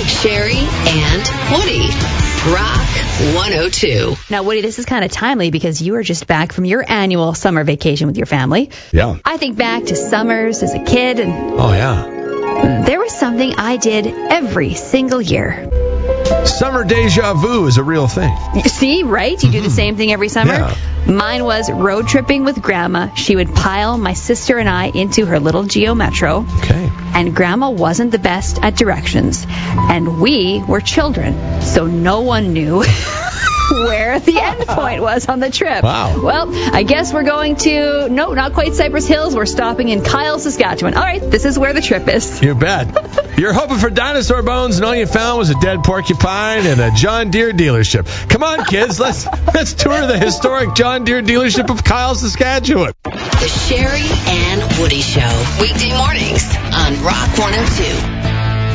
Sherry and Woody. Rock 102. Now, Woody, this is kind of timely because you are just back from your annual summer vacation with your family. Yeah. I think back to summers as a kid, and Oh, yeah. there was something I did every single year. Summer deja vu is a real thing. See, right? You do the same thing every summer? Yeah. Mine was road tripping with Grandma. She would pile my sister and I into her little Geo Metro. Okay. And Grandma wasn't the best at directions. And we were children, so no one knew where the end point was on the trip. Wow. Well, I guess we're going to, no, not quite Cypress Hills. We're stopping in Kyle, Saskatchewan. All right, this is where the trip is. You bet. You're hoping for dinosaur bones, and all you found was a dead porcupine and a John Deere dealership. Come on, kids, let's tour the historic John Deere dealership of Kyle, Saskatchewan. The Sherry and Woody Show. Weekday mornings on Rock 102.